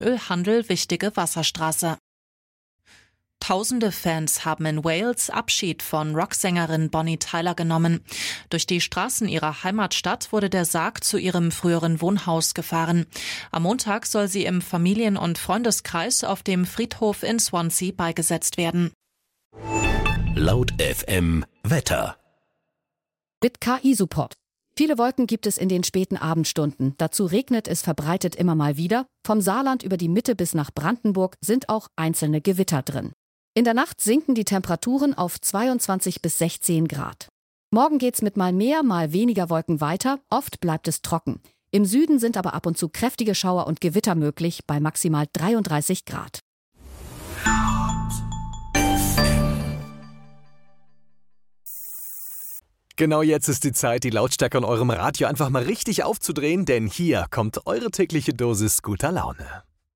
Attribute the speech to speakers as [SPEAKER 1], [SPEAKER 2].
[SPEAKER 1] Ölhandel wichtige Wasserstraße. Tausende Fans haben in Wales Abschied von Rocksängerin Bonnie Tyler genommen. Durch die Straßen ihrer Heimatstadt wurde der Sarg zu ihrem früheren Wohnhaus gefahren. Am Montag soll sie im Familien- und Freundeskreis auf dem Friedhof in Swansea beigesetzt werden.
[SPEAKER 2] Laut FM Wetter.
[SPEAKER 3] Mit KI-Support. Viele Wolken gibt es in den späten Abendstunden. Dazu regnet es verbreitet immer mal wieder. Vom Saarland über die Mitte bis nach Brandenburg sind auch einzelne Gewitter drin. In der Nacht sinken die Temperaturen auf 22 bis 16 Grad. Morgen geht's mit mal mehr, mal weniger Wolken weiter. Oft bleibt es trocken. Im Süden sind aber ab und zu kräftige Schauer und Gewitter möglich bei maximal 33 Grad.
[SPEAKER 4] Genau jetzt ist die Zeit, die Lautstärke an eurem Radio einfach mal richtig aufzudrehen, denn hier kommt eure tägliche Dosis guter Laune.